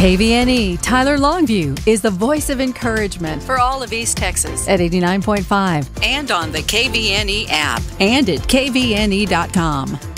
KVNE Tyler Longview is the voice of encouragement for all of East Texas at 89.5 and on the KVNE app and at kvne.com.